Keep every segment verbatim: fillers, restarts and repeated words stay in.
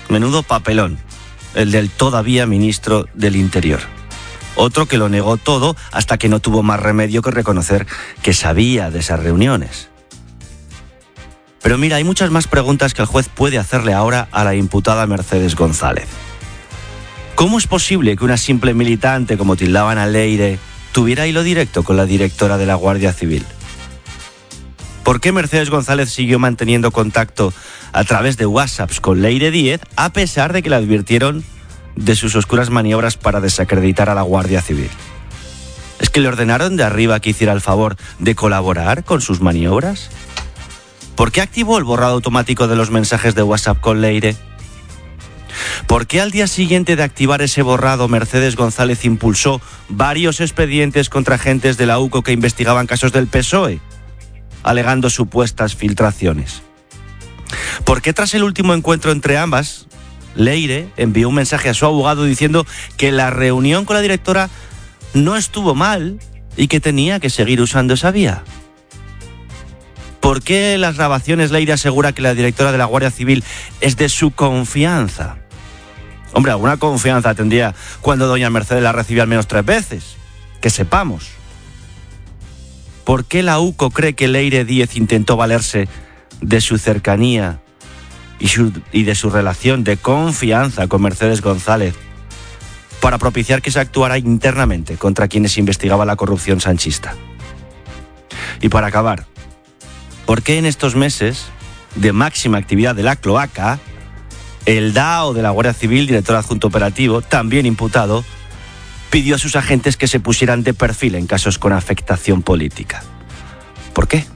Menudo papelón, el del todavía ministro del Interior. Otro que lo negó todo hasta que no tuvo más remedio que reconocer que sabía de esas reuniones. Pero mira, hay muchas más preguntas que el juez puede hacerle ahora a la imputada Mercedes González. ¿Cómo es posible que una simple militante, como tildaban a Leire, tuviera hilo directo con la directora de la Guardia Civil? ¿Por qué Mercedes González siguió manteniendo contacto a través de WhatsApps con Leire Díez, a pesar de que le advirtieron de sus oscuras maniobras para desacreditar a la Guardia Civil? ¿Es que le ordenaron de arriba que hiciera el favor de colaborar con sus maniobras? ¿Por qué activó el borrado automático de los mensajes de WhatsApp con Leire? ¿Por qué al día siguiente de activar ese borrado Mercedes González impulsó varios expedientes contra agentes de la U C O que investigaban casos del P S O E, alegando supuestas filtraciones? ¿Por qué tras el último encuentro entre ambas, Leire envió un mensaje a su abogado diciendo que la reunión con la directora no estuvo mal y que tenía que seguir usando esa vía? ¿Por qué en las grabaciones Leire asegura que la directora de la Guardia Civil es de su confianza? Hombre, alguna confianza tendría cuando doña Mercedes la recibió al menos tres veces. Que sepamos. ¿Por qué la U C O cree que Leire Díez intentó valerse de su cercanía y, su, y de su relación de confianza con Mercedes González para propiciar que se actuara internamente contra quienes investigaba la corrupción sanchista? Y para acabar, ¿por qué en estos meses de máxima actividad de la cloaca, el D A O de la Guardia Civil, director adjunto operativo, también imputado, pidió a sus agentes que se pusieran de perfil en casos con afectación política? ¿Por qué?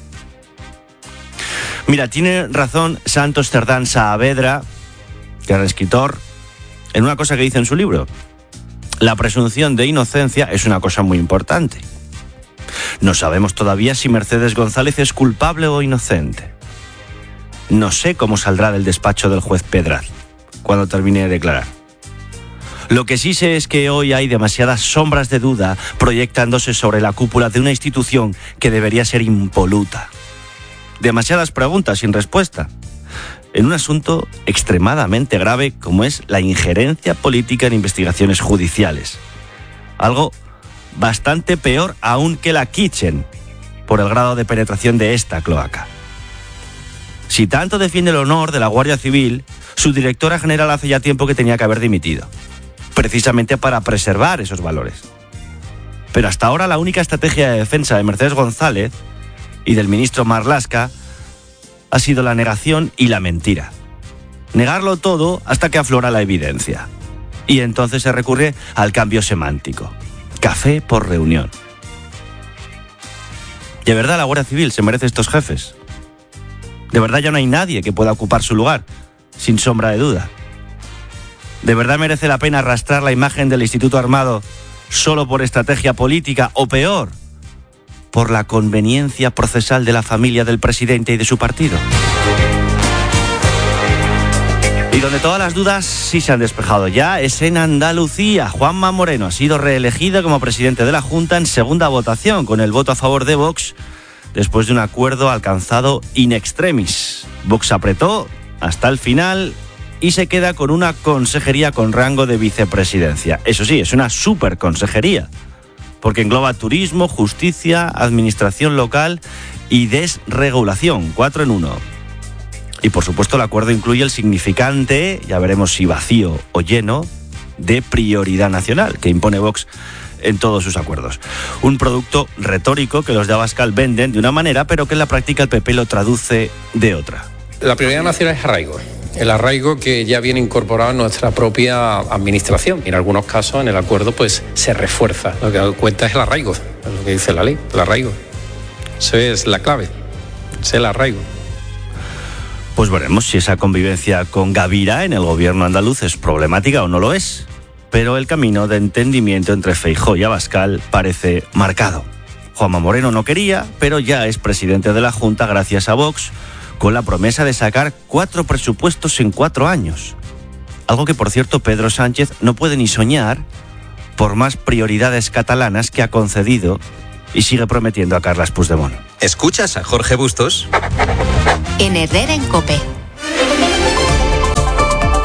Mira, tiene razón Santos Cerdán Saavedra, gran escritor, en una cosa que dice en su libro. La presunción de inocencia es una cosa muy importante. No sabemos todavía si Mercedes González es culpable o inocente. No sé cómo saldrá del despacho del juez Pedraz cuando termine de declarar. Lo que sí sé es que hoy hay demasiadas sombras de duda proyectándose sobre la cúpula de una institución que debería ser impoluta. Demasiadas preguntas sin respuesta en un asunto extremadamente grave como es la injerencia política en investigaciones judiciales. Algo bastante peor aún que la Kitchen, por el grado de penetración de esta cloaca. Si tanto defiende el honor de la Guardia Civil, su directora general hace ya tiempo que tenía que haber dimitido, precisamente para preservar esos valores. Pero hasta ahora la única estrategia de defensa de Mercedes González y del ministro Marlaska ha sido la negación y la mentira. Negarlo todo hasta que aflora la evidencia. Y entonces se recurre al cambio semántico. Café por reunión. ¿De verdad la Guardia Civil se merece estos jefes? ¿De verdad ya no hay nadie que pueda ocupar su lugar? Sin sombra de duda. ¿De verdad merece la pena arrastrar la imagen del Instituto Armado solo por estrategia política o peor, por la conveniencia procesal de la familia del presidente y de su partido? Y donde todas las dudas sí se han despejado ya es en Andalucía. Juanma Moreno ha sido reelegido como presidente de la Junta en segunda votación con el voto a favor de Vox después de un acuerdo alcanzado in extremis. Vox apretó hasta el final y se queda con una consejería con rango de vicepresidencia. Eso sí, es una superconsejería, porque engloba turismo, justicia, administración local y desregulación, cuatro en uno. Y por supuesto el acuerdo incluye el significante, ya veremos si vacío o lleno, de prioridad nacional que impone Vox en todos sus acuerdos. Un producto retórico que los de Abascal venden de una manera, pero que en la práctica el P P lo traduce de otra. La prioridad nacional es arraigo. El arraigo que ya viene incorporado en nuestra propia administración. Y en algunos casos en el acuerdo pues se refuerza. Lo que cuenta es el arraigo, es lo que dice la ley, el arraigo. Eso es la clave, es el arraigo. Pues veremos si esa convivencia con Gavira en el gobierno andaluz es problemática o no lo es. Pero el camino de entendimiento entre Feijóo y Abascal parece marcado. Juanma Moreno no quería, pero ya es presidente de la Junta gracias a Vox, con la promesa de sacar cuatro presupuestos en cuatro años. Algo que, por cierto, Pedro Sánchez no puede ni soñar por más prioridades catalanas que ha concedido y sigue prometiendo a Carles Puigdemont. ¿Escuchas a Jorge Bustos? En Herrera en COPE.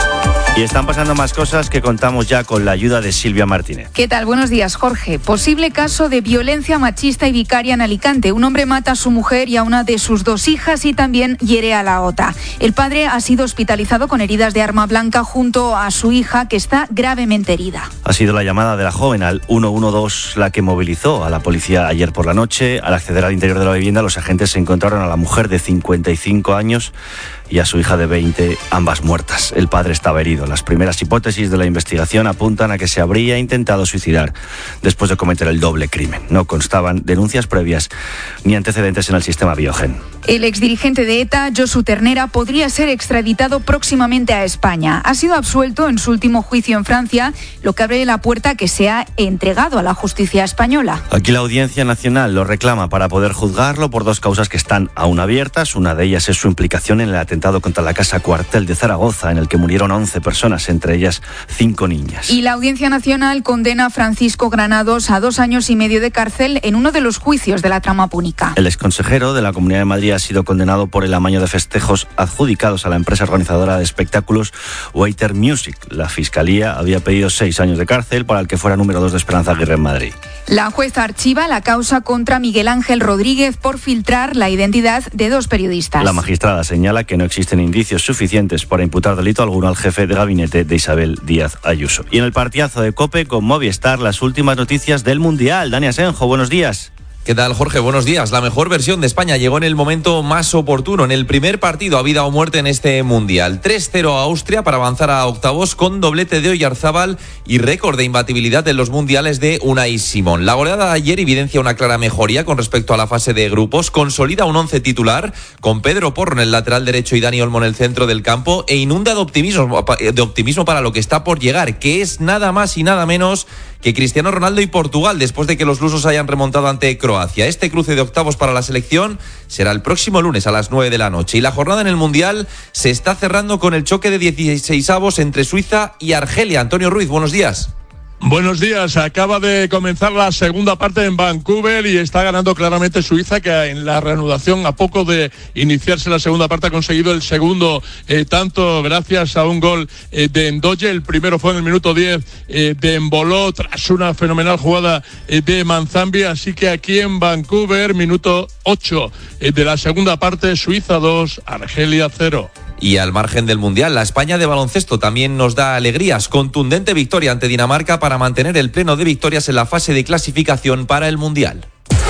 Y están pasando más cosas que contamos ya con la ayuda de Silvia Martínez. ¿Qué tal? Buenos días, Jorge. Posible caso de violencia machista y vicaria en Alicante. Un hombre mata a su mujer y a una de sus dos hijas y también hiere a la otra. El padre ha sido hospitalizado con heridas de arma blanca junto a su hija, que está gravemente herida. Ha sido la llamada de la joven al uno uno dos la que movilizó a la policía ayer por la noche. Al acceder al interior de la vivienda, los agentes se encontraron a la mujer de cincuenta y cinco años y a su hija de veinte, ambas muertas. El padre estaba herido. Las primeras hipótesis de la investigación apuntan a que se habría intentado suicidar después de cometer el doble crimen. No constaban denuncias previas ni antecedentes en el sistema Biogen. El exdirigente de ETA, Josu Ternera, podría ser extraditado próximamente a España. Ha sido absuelto en su último juicio en Francia, lo que abre la puerta a que sea entregado a la justicia española. Aquí la Audiencia Nacional lo reclama para poder juzgarlo por dos causas que están aún abiertas. Una de ellas es su implicación en el atentado contra la Casa Cuartel de Zaragoza, en el que murieron once personas, entre ellas cinco niñas. Y la Audiencia Nacional condena a Francisco Granados a dos años y medio de cárcel en uno de los juicios de la trama púnica. El exconsejero de la Comunidad de Madrid ha sido condenado por el amaño de festejos adjudicados a la empresa organizadora de espectáculos Waiter Music. La Fiscalía había pedido seis años de cárcel para el que fuera número dos de Esperanza Aguirre en Madrid. La jueza archiva la causa contra Miguel Ángel Rodríguez por filtrar la identidad de dos periodistas. La magistrada señala que no existen indicios suficientes para imputar delito alguno al jefe de gabinete de Isabel Díaz Ayuso. Y en el partidazo de COPE con Movistar, las últimas noticias del Mundial. Dani Asenjo, buenos días. ¿Qué tal, Jorge? Buenos días. La mejor versión de España llegó en el momento más oportuno, en el primer partido a vida o muerte en este Mundial. tres cero a Austria para avanzar a octavos con doblete de Oyarzábal y récord de imbatibilidad en los Mundiales de Unai Simón. La goleada de ayer evidencia una clara mejoría con respecto a la fase de grupos, consolida un once titular con Pedro Porro en el lateral derecho y Dani Olmo en el centro del campo e inunda de optimismo, de optimismo para lo que está por llegar, que es nada más y nada menos que Cristiano Ronaldo y Portugal, después de que los lusos hayan remontado ante Croacia. Este cruce de octavos para la selección será el próximo lunes a las nueve de la noche. Y la jornada en el Mundial se está cerrando con el choque de dieciseisavos entre Suiza y Argelia. Antonio Ruiz, buenos días. Buenos días, acaba de comenzar la segunda parte en Vancouver y está ganando claramente Suiza, que en la reanudación, a poco de iniciarse la segunda parte, ha conseguido el segundo eh, tanto gracias a un gol eh, de Ndoye. El primero fue en el minuto diez eh, de Emboló tras una fenomenal jugada eh, de Manzambi, así que aquí en Vancouver, minuto ocho eh, de la segunda parte, Suiza dos, Argelia cero. Y al margen del Mundial, la España de baloncesto también nos da alegrías. Contundente victoria ante Dinamarca para mantener el pleno de victorias en la fase de clasificación para el Mundial.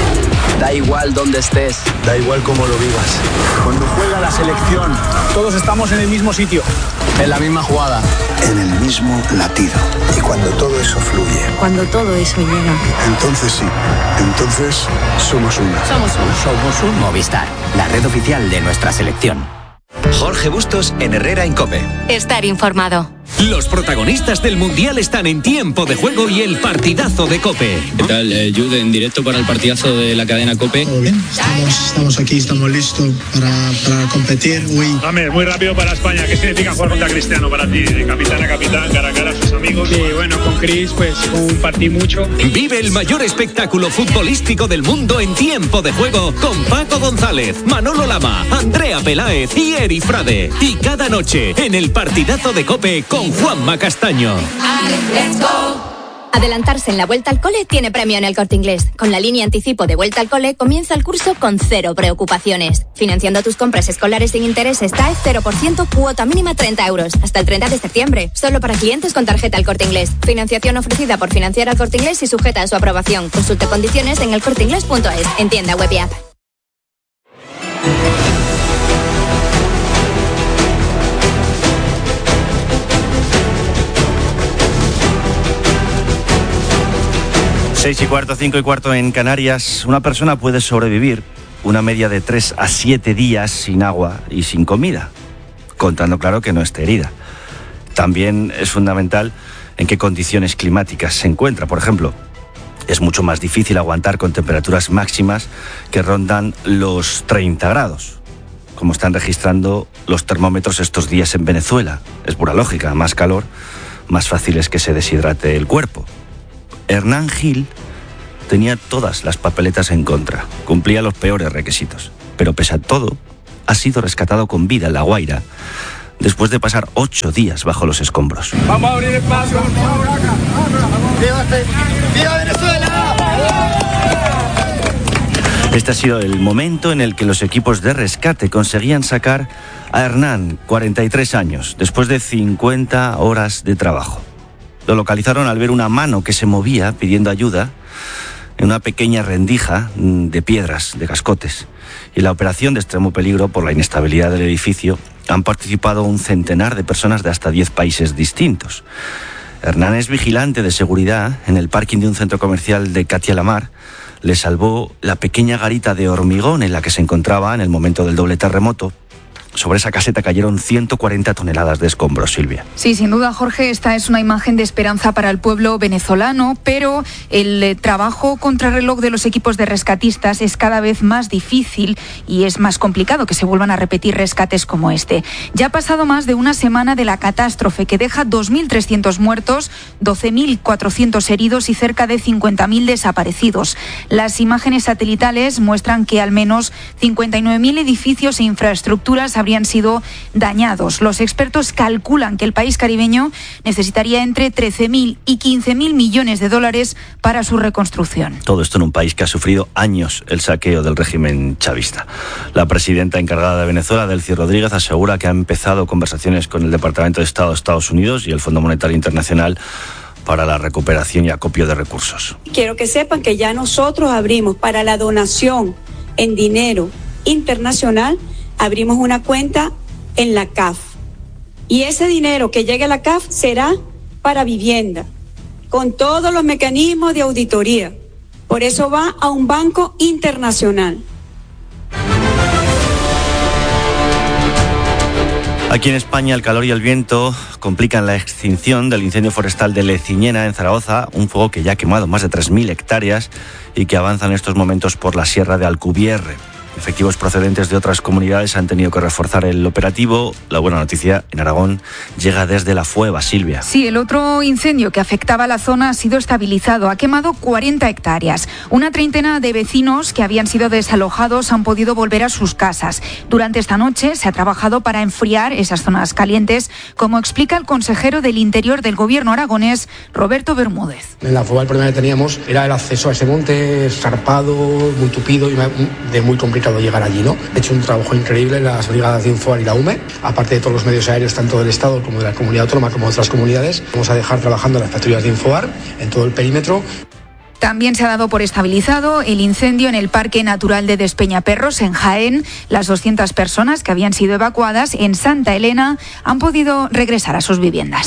Da igual dónde estés, da igual cómo lo vivas. Cuando juega la selección, todos estamos en el mismo sitio, en la misma jugada, en el mismo latido. Y cuando todo eso fluye, cuando todo eso llega, entonces sí, entonces somos uno. Somos uno. Somos un Movistar, la red oficial de nuestra selección. Jorge Bustos en Herrera en COPE. Estar informado. Los protagonistas del Mundial están en Tiempo de Juego y el partidazo de COPE. ¿Qué tal, eh, Jude, en directo para el partidazo de la cadena COPE? Todo bien, estamos, estamos aquí, estamos listos para, para competir. Muy... Dame, muy rápido para España. ¿Qué significa jugar contra Cristiano para ti? De capitán a capitán, cara a cara a sus amigos. Sí, bueno, con Chris pues compartí mucho. Vive el mayor espectáculo futbolístico del mundo en Tiempo de Juego con Paco González, Manolo Lama, Andrea Peláez y Eri Frade. Y cada noche en el partidazo de COPE con Juanma Castaño. Adelantarse en la vuelta al cole tiene premio en El Corte Inglés. Con la línea anticipo de vuelta al cole comienza el curso con cero preocupaciones. Financiando tus compras escolares sin intereses, TAE cero por ciento, cuota mínima treinta euros. Hasta el treinta de septiembre. Solo para clientes con tarjeta El Corte Inglés. Financiación ofrecida por Financiera El Corte Inglés y sujeta a su aprobación. Consulte condiciones en elcorteingles punto es. En tienda web y app. Seis y cuarto, cinco y cuarto en Canarias. Una persona puede sobrevivir una media de tres a siete días sin agua y sin comida, contando claro que no esté herida. También es fundamental en qué condiciones climáticas se encuentra. Por ejemplo, es mucho más difícil aguantar con temperaturas máximas que rondan los treinta grados, como están registrando los termómetros estos días en Venezuela. Es pura lógica, más calor, más fácil es que se deshidrate el cuerpo. Hernán Gil tenía todas las papeletas en contra, cumplía los peores requisitos, pero pese a todo, ha sido rescatado con vida en La Guaira después de pasar ocho días bajo los escombros. Vamos a abrir espacio. ¡Viva Venezuela! Este ha sido el momento en el que los equipos de rescate conseguían sacar a Hernán, cuarenta y tres años, después de cincuenta horas de trabajo. Lo localizaron al ver una mano que se movía pidiendo ayuda en una pequeña rendija de piedras, de cascotes. Y en la operación de extremo peligro, por la inestabilidad del edificio, han participado un centenar de personas de hasta diez países distintos. Hernán es vigilante de seguridad en el parking de un centro comercial de Catia-la-Mar. Le salvó la pequeña garita de hormigón en la que se encontraba en el momento del doble terremoto. Sobre esa caseta cayeron ciento cuarenta toneladas de escombros, Silvia. Sí, sin duda, Jorge, esta es una imagen de esperanza para el pueblo venezolano, pero el eh, trabajo contrarreloj de los equipos de rescatistas es cada vez más difícil y es más complicado que se vuelvan a repetir rescates como este. Ya ha pasado más de una semana de la catástrofe que deja dos mil trescientos muertos, doce mil cuatrocientos heridos y cerca de cincuenta mil desaparecidos. Las imágenes satelitales muestran que al menos cincuenta y nueve mil edificios e infraestructuras habrían sido dañados. Los expertos calculan que el país caribeño necesitaría entre trece mil y quince mil millones de dólares para su reconstrucción. Todo esto en un país que ha sufrido años el saqueo del régimen chavista. La presidenta encargada de Venezuela, Delcy Rodríguez, asegura que ha empezado conversaciones con el Departamento de Estado de Estados Unidos y el Fondo Monetario Internacional para la recuperación y acopio de recursos. Quiero que sepan que ya nosotros abrimos para la donación en dinero internacional, abrimos una cuenta en la C A F. Y ese dinero que llegue a la C A F será para vivienda, con todos los mecanismos de auditoría. Por eso va a un banco internacional. Aquí en España el calor y el viento complican la extinción del incendio forestal de Leciñena en Zaragoza, un fuego que ya ha quemado más de tres mil hectáreas y que avanza en estos momentos por la sierra de Alcubierre. Efectivos procedentes de otras comunidades han tenido que reforzar el operativo. La buena noticia, en Aragón, llega desde la Fueva, Silvia. Sí, el otro incendio que afectaba a la zona ha sido estabilizado. Ha quemado cuarenta hectáreas. Una treintena de vecinos que habían sido desalojados han podido volver a sus casas. Durante esta noche se ha trabajado para enfriar esas zonas calientes, como explica el consejero del Interior del Gobierno aragonés, Roberto Bermúdez. En la Fueva el problema que teníamos era el acceso a ese monte escarpado, muy tupido y de muy complicado llegar allí, ¿no? He hecho un trabajo increíble en las brigadas de Infoar y la U M E, aparte de todos los medios aéreos, tanto del Estado como de la comunidad autónoma como de otras comunidades. Vamos a dejar trabajando las patrullas de Infoar en todo el perímetro. También se ha dado por estabilizado el incendio en el Parque Natural de Despeñaperros, en Jaén. Las doscientas personas que habían sido evacuadas en Santa Elena han podido regresar a sus viviendas.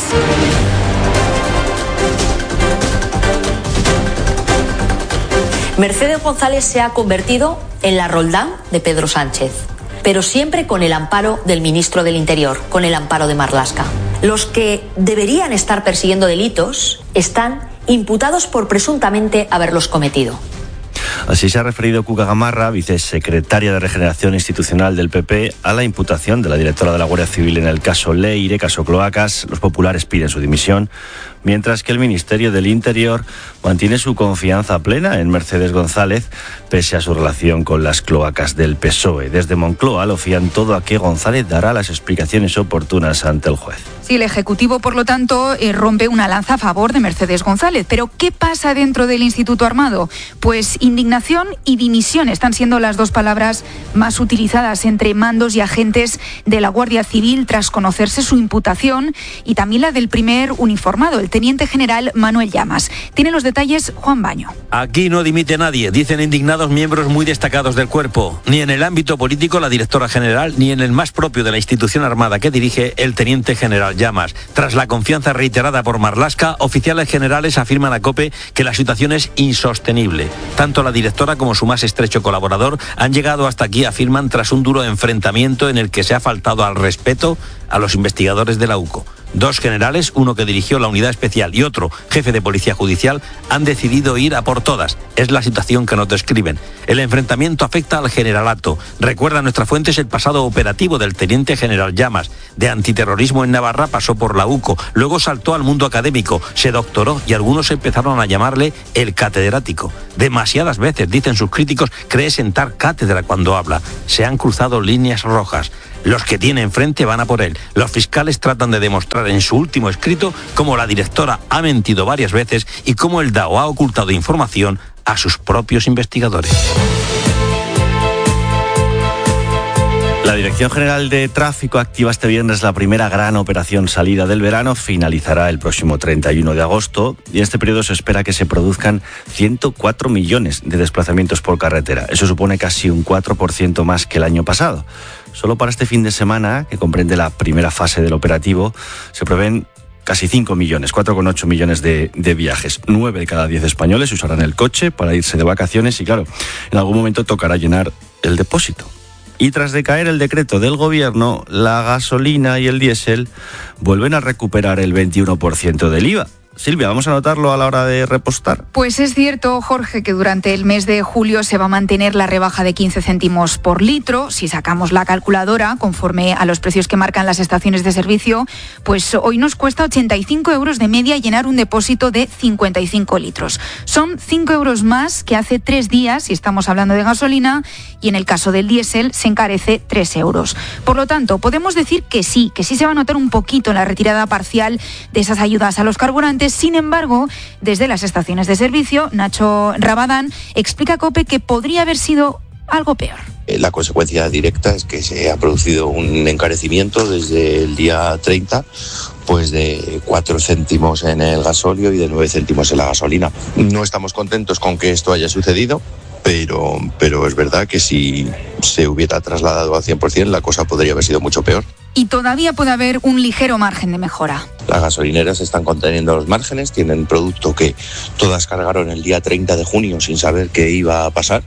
Mercedes González se ha convertido en la Roldán de Pedro Sánchez, pero siempre con el amparo del ministro del Interior, con el amparo de Marlaska. Los que deberían estar persiguiendo delitos están imputados por presuntamente haberlos cometido. Así se ha referido Cuca Gamarra, vicesecretaria de Regeneración Institucional del P P, a la imputación de la directora de la Guardia Civil en el caso Leire, caso Cloacas. Los populares piden su dimisión, mientras que el Ministerio del Interior mantiene su confianza plena en Mercedes González, pese a su relación con las cloacas del P S O E. Desde Moncloa lo fían todo a que González dará las explicaciones oportunas ante el juez. Sí, el Ejecutivo, por lo tanto, eh, rompe una lanza a favor de Mercedes González. Pero, ¿qué pasa dentro del Instituto Armado? Pues indignación y dimisión están siendo las dos palabras más utilizadas entre mandos y agentes de la Guardia Civil tras conocerse su imputación y también la del primer uniformado, el teniente general Manuel Llamas. Tiene los detalles Juan Baño. Aquí no dimite nadie, dicen indignados miembros muy destacados del cuerpo. Ni en el ámbito político la directora general, ni en el más propio de la institución armada que dirige el teniente general Llamas. Tras la confianza reiterada por Marlaska, oficiales generales afirman a COPE que la situación es insostenible. Tanto la directora como su más estrecho colaborador han llegado hasta aquí, afirman, tras un duro enfrentamiento en el que se ha faltado al respeto a los investigadores de la U C O. Dos generales, uno que dirigió la unidad especial y otro jefe de policía judicial, han decidido ir a por todas. Es la situación que nos describen. El enfrentamiento afecta al generalato. Recuerda nuestras fuentes el pasado operativo del teniente general Llamas. De antiterrorismo en Navarra pasó por la U C O, luego saltó al mundo académico, se doctoró y algunos empezaron a llamarle el catedrático. Demasiadas veces, dicen sus críticos, cree sentar cátedra cuando habla. Se han cruzado líneas rojas. Los que tiene enfrente van a por él. Los fiscales tratan de demostrar en su último escrito cómo la directora ha mentido varias veces y cómo el D A O ha ocultado información a sus propios investigadores. La Dirección General de Tráfico activa este viernes la primera gran operación salida del verano. Finalizará el próximo treinta y uno de agosto y en este periodo se espera que se produzcan ciento cuatro millones de desplazamientos por carretera. Eso supone casi un cuatro por ciento más que el año pasado. Solo para este fin de semana, que comprende la primera fase del operativo, se prevén casi cinco millones, cuatro coma ocho millones de, de viajes. nueve de cada diez españoles usarán el coche para irse de vacaciones y, claro, en algún momento tocará llenar el depósito. Y tras decaer el decreto del gobierno, la gasolina y el diésel vuelven a recuperar el veintiuno por ciento del I V A. Silvia, ¿vamos a notarlo a la hora de repostar? Pues es cierto, Jorge, que durante el mes de julio se va a mantener la rebaja de quince céntimos por litro. Si sacamos la calculadora, conforme a los precios que marcan las estaciones de servicio, pues hoy nos cuesta ochenta y cinco euros de media llenar un depósito de cincuenta y cinco litros. Son cinco euros más que hace tres días, si estamos hablando de gasolina, y en el caso del diésel se encarece tres euros. Por lo tanto, podemos decir que sí, que sí se va a notar un poquito la retirada parcial de esas ayudas a los carburantes. Sin embargo, desde las estaciones de servicio, Nacho Rabadán explica a COPE que podría haber sido algo peor. La consecuencia directa es que se ha producido un encarecimiento desde el día treinta, pues de cuatro céntimos en el gasóleo y de nueve céntimos en la gasolina. No estamos contentos con que esto haya sucedido, pero, pero es verdad que si se hubiera trasladado al cien por ciento la cosa podría haber sido mucho peor. Y todavía puede haber un ligero margen de mejora. Las gasolineras están conteniendo los márgenes, tienen producto que todas cargaron el día treinta de junio sin saber qué iba a pasar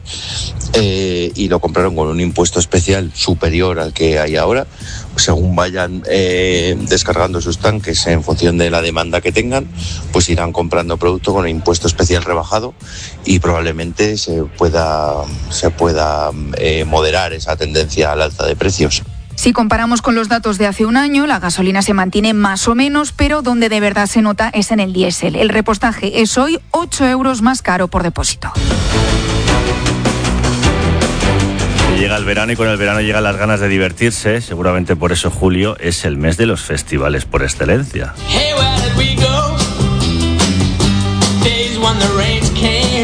eh, y lo compraron con un impuesto especial superior al que hay ahora. Según vayan eh, descargando sus tanques en función de la demanda que tengan, pues irán comprando producto con impuesto especial rebajado y probablemente se pueda, se pueda eh, moderar esa tendencia al alza de precios. Si comparamos con los datos de hace un año, la gasolina se mantiene más o menos, pero donde de verdad se nota es en el diésel. El repostaje es hoy ocho euros más caro por depósito. Llega el verano y con el verano llegan las ganas de divertirse. Seguramente por eso julio es el mes de los festivales por excelencia. Hey, where did we go? Days when the rains came.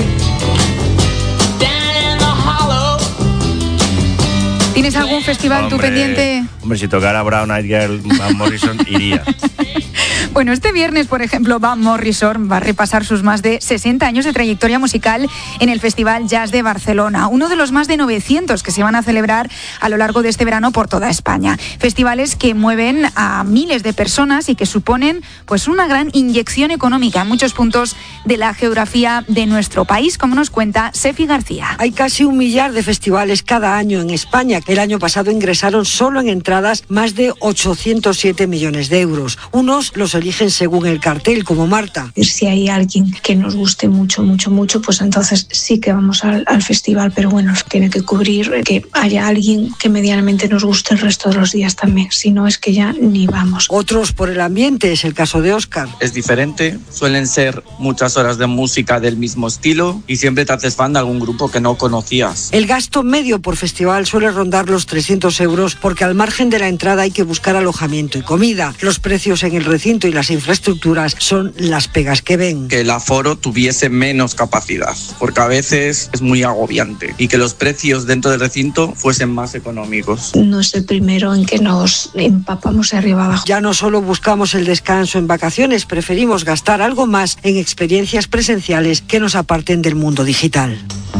¿Tienes algún festival hombre, tú pendiente? Hombre, si tocara Brown Eyed Girl, Van Morrison, iría. Bueno, este viernes, por ejemplo, Van Morrison va a repasar sus más de sesenta años de trayectoria musical en el Festival Jazz de Barcelona, uno de los más de novecientos que se van a celebrar a lo largo de este verano por toda España. Festivales que mueven a miles de personas y que suponen pues una gran inyección económica en muchos puntos de la geografía de nuestro país, como nos cuenta Sefi García. Hay casi un millar de festivales cada año en España. El año pasado ingresaron solo en entradas más de ochocientos siete millones de euros. Unos los eligen según el cartel, como Marta. Si hay alguien que nos guste mucho, mucho, mucho, pues entonces sí que vamos al, al festival, pero bueno, tiene que cubrir que haya alguien que medianamente nos guste el resto de los días también, si no es que ya ni vamos. Otros por el ambiente, es el caso de Óscar. Es diferente, suelen ser muchas horas de música del mismo estilo y siempre te haces fan de algún grupo que no conocías. El gasto medio por festival suele rondar los trescientos euros porque al margen de la entrada hay que buscar alojamiento y comida. Los precios en el recinto y las infraestructuras son las pegas que ven. Que el aforo tuviese menos capacidad, porque a veces es muy agobiante, y que los precios dentro del recinto fuesen más económicos. No es el primero en que nos empapamos de arriba abajo. Ya no solo buscamos el descanso en vacaciones, preferimos gastar algo más en experiencias presenciales que nos aparten del mundo digital.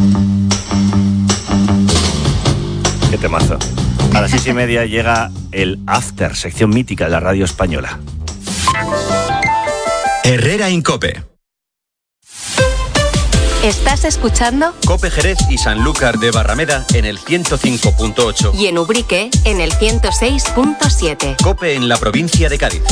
Qué temazo. A las seis y media llega el After, sección mítica de la radio española. Herrera Incope. ¿Estás escuchando? Cope Jerez y Sanlúcar de Barrameda en el ciento cinco punto ocho. Y en Ubrique en el ciento seis punto siete. Cope en la provincia de Cádiz.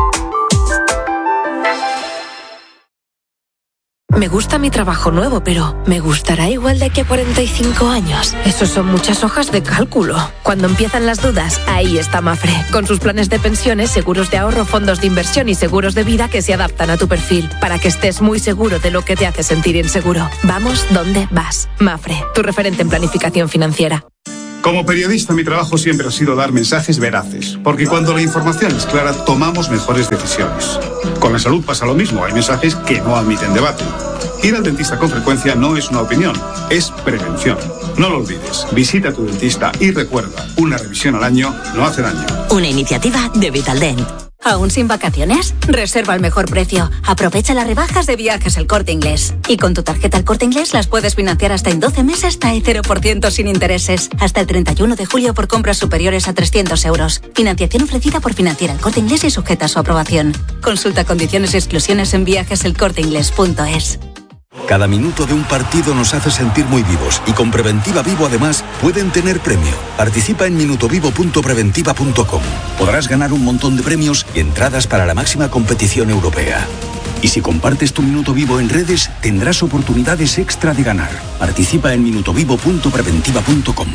Me gusta mi trabajo nuevo, pero ¿me gustará igual de aquí a cuarenta y cinco años? Eso son muchas hojas de cálculo. Cuando empiezan las dudas, ahí está Mafre. Con sus planes de pensiones, seguros de ahorro, fondos de inversión y seguros de vida que se adaptan a tu perfil, para que estés muy seguro de lo que te hace sentir inseguro. Vamos donde vas. Mafre, tu referente en planificación financiera. Como periodista, mi trabajo siempre ha sido dar mensajes veraces, porque cuando la información es clara, tomamos mejores decisiones. Con la salud pasa lo mismo, hay mensajes que no admiten debate. Ir al dentista con frecuencia no es una opinión, es prevención. No lo olvides, visita a tu dentista y recuerda, una revisión al año no hace daño. Una iniciativa de Vitaldent. ¿Aún sin vacaciones? Reserva al mejor precio. Aprovecha las rebajas de Viajes El Corte Inglés. Y con tu tarjeta El Corte Inglés las puedes financiar hasta en doce meses hasta el cero por ciento sin intereses. Hasta el treinta y uno de julio por compras superiores a trescientos euros. Financiación ofrecida por Financiera El Corte Inglés y sujeta a su aprobación. Consulta condiciones y exclusiones en viajes el corte inglés punto es. Cada minuto de un partido nos hace sentir muy vivos y con Preventiva Vivo además pueden tener premio. Participa en minutovivo punto preventiva punto com. Podrás ganar un montón de premios y entradas para la máxima competición europea. Y si compartes tu minuto vivo en redes, tendrás oportunidades extra de ganar. Participa en minutovivo punto preventiva punto com.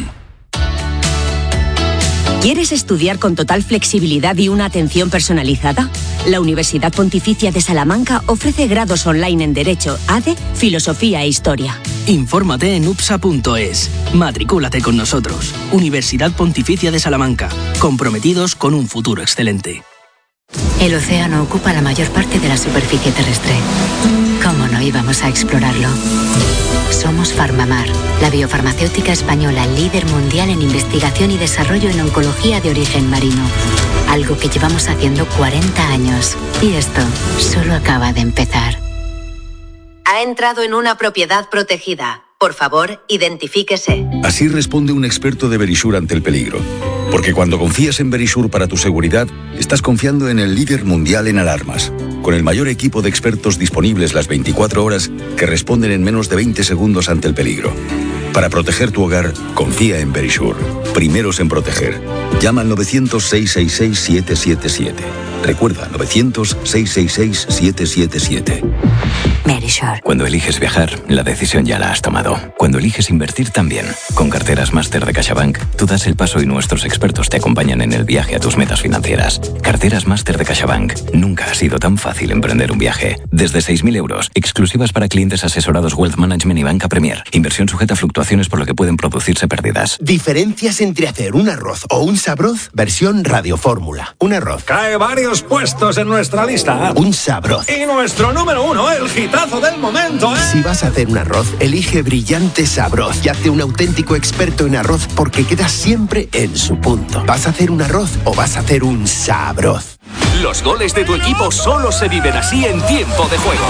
¿Quieres estudiar con total flexibilidad y una atención personalizada? La Universidad Pontificia de Salamanca ofrece grados online en Derecho, A D E, Filosofía e Historia. Infórmate en upsa punto es. Matricúlate con nosotros. Universidad Pontificia de Salamanca. Comprometidos con un futuro excelente. El océano ocupa la mayor parte de la superficie terrestre. ¿Cómo no íbamos a explorarlo? Somos Farmamar, la biofarmacéutica española líder mundial en investigación y desarrollo en oncología de origen marino. Algo que llevamos haciendo cuarenta años. Y esto solo acaba de empezar. Ha entrado en una propiedad protegida. Por favor, identifíquese. Así responde un experto de Verisure ante el peligro. Porque cuando confías en Verisure para tu seguridad, estás confiando en el líder mundial en alarmas, con el mayor equipo de expertos disponibles las veinticuatro horas que responden en menos de veinte segundos ante el peligro. Para proteger tu hogar, confía en Verisure. Primeros en proteger. Llama al novecientos, seiscientos sesenta y seis, siete siete siete. Recuerda, novecientos, seiscientos sesenta y seis, siete siete siete. Verisure. Cuando eliges viajar, la decisión ya la has tomado. Cuando eliges invertir, también. Con Carteras Máster de CaixaBank, tú das el paso y nuestros expertos te acompañan en el viaje a tus metas financieras. Carteras Máster de CaixaBank. Nunca ha sido tan fácil emprender un viaje. Desde seis mil euros, exclusivas para clientes asesorados Wealth Management y Banca Premier. Inversión sujeta a fluctuaciones por lo que pueden producirse pérdidas. Diferencias entre hacer un arroz o un sabroz, versión radiofórmula. Un arroz. Cae varios puestos en nuestra lista. Un sabroz. Y nuestro número uno, el hitazo del momento, ¿eh? Si vas a hacer un arroz, elige Brillante Sabroz y hazte un auténtico experto en arroz porque quedas siempre en su punto. ¿Vas a hacer un arroz o vas a hacer un sabroz? Los goles de tu equipo solo se viven así en tiempo de juego.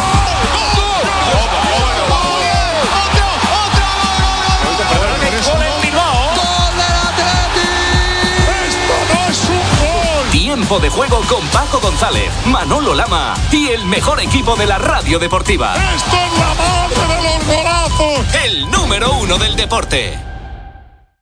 Tiempo de juego con Paco González, Manolo Lama y el mejor equipo de la radio deportiva. ¡Esto es la madre de los golazos! El número uno del deporte.